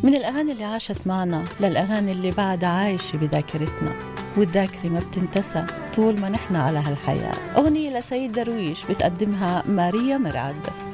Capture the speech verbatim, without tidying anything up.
من الأغاني اللي عاشت معنا للأغاني اللي بعد عايشة بذاكرتنا، والذاكرة ما بتنتسى طول ما نحن على هالحياة. أغنية لسيد درويش بتقدمها ماريا مرعد.